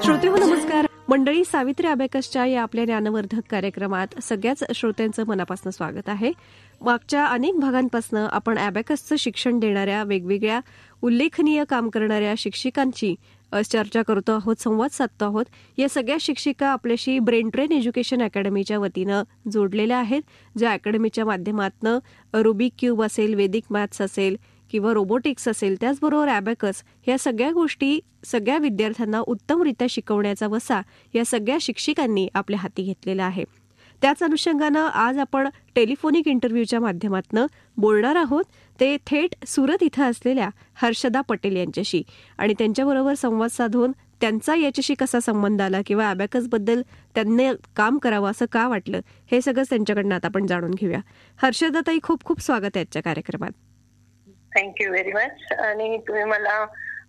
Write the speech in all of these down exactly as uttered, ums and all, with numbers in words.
श्रोतेहो नमस्कार. मंडळी, सावित्री अबॅकसच्या या आपल्या ज्ञानवर्धक कार्यक्रमात सगळ्याच श्रोत्यांचं मनापासून स्वागत आहे. मागच्या अनेक भागांपासून आपण अबॅकसचं शिक्षण देणाऱ्या वेगवेगळ्या उल्लेखनीय काम करणाऱ्या शिक्षिकांची चर्चा करतो आहोत, संवाद साधतो आहोत. या सगळ्या शिक्षिका आपल्याशी ब्रेन ट्रेन एज्युकेशन अकॅडमीच्या वतीनं जोडलेल्या आहेत, ज्या अकॅडमीच्या माध्यमातून रुबिक क्यूब असेल, वेदिक मॅथ्स असेल किंवा रोबोटिक्स असेल, त्याचबरोबर अबॅकस ह्या सगळ्या गोष्टी सगळ्या विद्यार्थ्यांना उत्तमरित्या शिकवण्याचा वसा या सगळ्या शिक्षिकांनी आपल्या हाती घेतलेला आहे. त्याच अनुषंगानं आज आपण टेलिफोनिक इंटरव्ह्यूच्या माध्यमातून बोलणार आहोत ते थेट सुरत इथं असलेल्या हर्षदा पटेल यांच्याशी, आणि त्यांच्याबरोबर संवाद साधून त्यांचा याच्याशी कसा संबंध आला किंवा अबॅकसबद्दल त्यांनी काम करावं असं का वाटलं, हे सगळंच त्यांच्याकडनं आता आपण जाणून घेऊया. हर्षदा ताई, खूप खूप स्वागत आहे आजच्या कार्यक्रमात. Thank you very much. आणि तुम्ही मला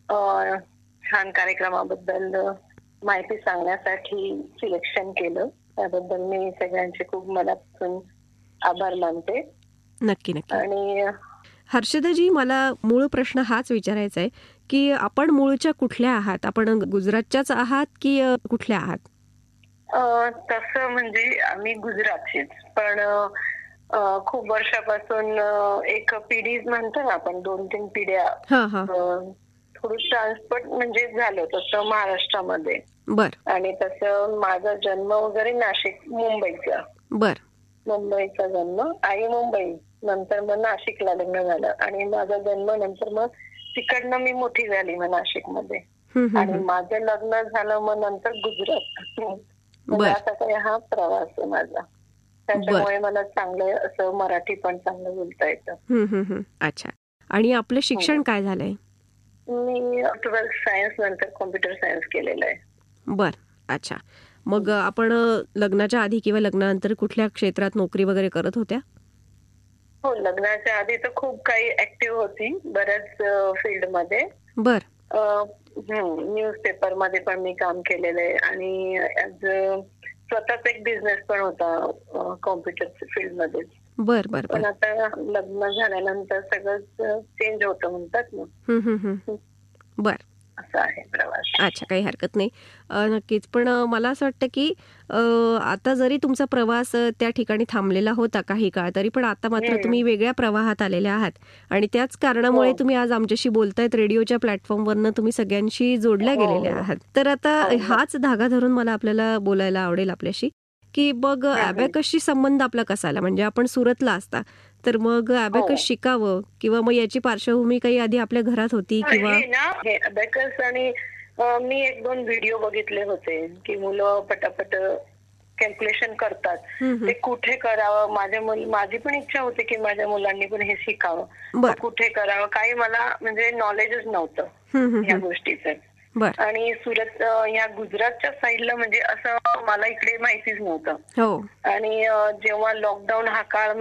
छान कार्यक्रमाबद्दल माहिती सांगण्यासाठी सिलेक्शन केलं, त्याबद्दल मी सगळ्यांचे खूप मनापासून आभार मानते. नक्की नक्की. आणि हर्षदाजी, मला मूळ प्रश्न हाच विचारायचा आहे की आपण मूळच्या कुठल्या आहात? आपण गुजरातच्याच आहात की कुठल्या आहात? तसं म्हणजे आम्ही गुजरातचीच, पण खूप वर्षापासून एक पिढी म्हणतो ना आपण, दोन तीन पिढ्या थोडं ट्रान्सपोर्ट म्हणजे झालं तसं महाराष्ट्रामध्ये. बर. आणि तसं माझा जन्म वगैरे नाशिक, मुंबईचा. बर. मुंबईचा जन्म, आई मुंबई, नंतर मग नाशिकला लग्न झालं आणि माझा जन्म नंतर मग तिकडनं मी मोठी झाली मग नाशिकमध्ये. आणि माझं लग्न झालं मग नंतर गुजरात. असा काही हा प्रवास आहे माझा, त्याच्यामुळे मला चांगलं असं मराठी पण चांगलं बोलता येतं. अच्छा. आणि आपलं शिक्षण काय झालंय? मी ट्वेल्थ सायन्स नंतर कॉम्प्युटर सायन्स केलेलं आहे. बर. अच्छा. मग आपण लग्नाच्या आधी किंवा लग्नानंतर कुठल्या क्षेत्रात नोकरी वगैरे करत होत्या? हो, लग्नाच्या आधी तर खूप काही ऍक्टिव्ह होती बऱ्याच फील्डमध्ये. बर. न्यूजपेपर मध्ये पण मी काम केलेलं आहे आणि स्वतःच एक बिझनेस पण होता कॉम्प्युटर फील्ड मध्ये. बर बर. पण आता लग्न झाल्यानंतर सगळं चेंज होतं म्हणतात ना. बर. असं आहे प्रवास. अच्छा, काही हरकत नाही. नक्कीच. पण मला असं वाटतं की आता जरी तुमचा प्रवास त्या ठिकाणी थांबलेला होता काही काळ, तरी पण आता मात्र तुम्ही वेगळ्या प्रवाहात आलेल्या आहात आणि त्याच कारणामुळे तुम्ही आज आमच्याशी बोलतायत. रेडिओच्या प्लॅटफॉर्मवरनं तुम्ही सगळ्यांशी जोडल्या गेलेल्या आहात. तर आता हाच धागा धरून मला आपल्याला बोलायला आवडेल आपल्याशी की बघ, अबॅकसशी संबंध आपला कसा आला? म्हणजे आपण सुरतला असता तर मग अबॅकस शिकावं किंवा मग याची पार्श्वभूमी काही आधी आपल्या घरात होती किंवा? अबॅकस आणि मी एक दोन व्हिडिओ बघितले होते की मुलं पटापट कॅल्क्युलेशन करतात, ते कुठे करावं. माझ्या मुल माझी पण इच्छा होती की माझ्या मुलांनी पण हे शिकावं, कुठे करावं, काही मला म्हणजे नॉलेजच नव्हतं या गोष्टीचं. आणि सुरत या गुजरातच्या साईडला म्हणजे असं मला इकडे माहितीच नव्हतं. आणि जेव्हा लॉकडाऊन हा काळ